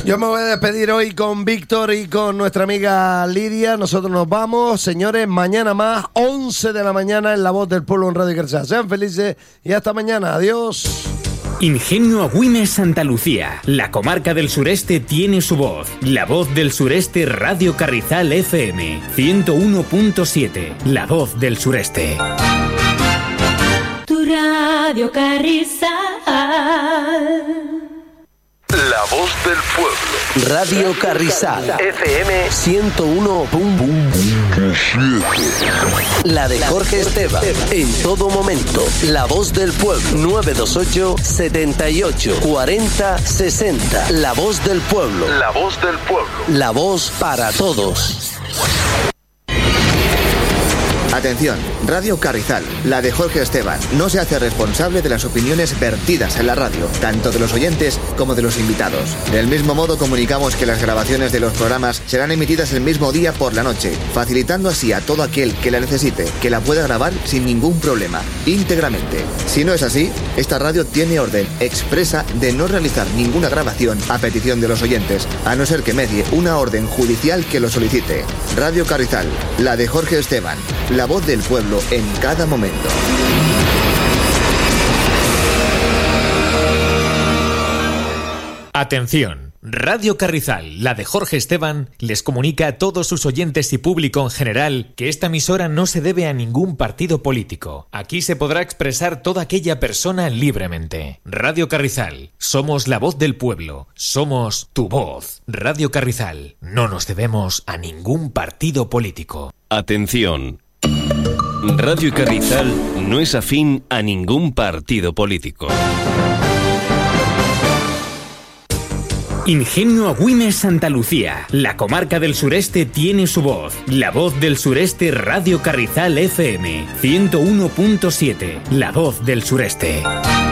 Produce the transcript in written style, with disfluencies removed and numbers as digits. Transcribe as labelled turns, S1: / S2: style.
S1: Yo me voy a despedir hoy con Víctor y con nuestra amiga Lidia. Nosotros nos vamos, señores, mañana más, 11 de la mañana en La Voz del Pueblo en Radio Carrizal. Sean felices y hasta mañana. Adiós.
S2: Ingenio Agüimes Santa Lucía. La comarca del sureste tiene su voz. La Voz del Sureste Radio Carrizal FM 101.7. La Voz del Sureste.
S3: Tu Radio Carrizal.
S4: La Voz del Pueblo.
S5: Radio Carrizal FM 101.7. La de Jorge Esteban. En todo momento. La Voz del Pueblo. 928 78 40 60. La Voz del Pueblo.
S4: La Voz del Pueblo.
S5: La voz para todos.
S6: Atención, Radio Carrizal, la de Jorge Esteban, no se hace responsable de las opiniones vertidas en la radio, tanto de los oyentes como de los invitados. Del mismo modo, comunicamos que las grabaciones de los programas serán emitidas el mismo día por la noche, facilitando así a todo aquel que la necesite, que la pueda grabar sin ningún problema, íntegramente. Si no es así, esta radio tiene orden expresa de no realizar ninguna grabación a petición de los oyentes, a no ser que medie una orden judicial que lo solicite. Radio Carrizal, la de Jorge Esteban, la voz del pueblo en cada momento.
S2: Atención. Radio Carrizal, la de Jorge Esteban, les comunica a todos sus oyentes y público en general que esta emisora no se debe a ningún partido político. Aquí se podrá expresar toda aquella persona libremente. Radio Carrizal, somos la voz del pueblo, somos tu voz. Radio Carrizal, no nos debemos a ningún partido político.
S7: Atención. Radio Carrizal no es afín a ningún partido político.
S2: Ingenio Agüimes Santa Lucía. La comarca del sureste tiene su voz. La Voz del Sureste Radio Carrizal FM 101.7. La Voz del Sureste.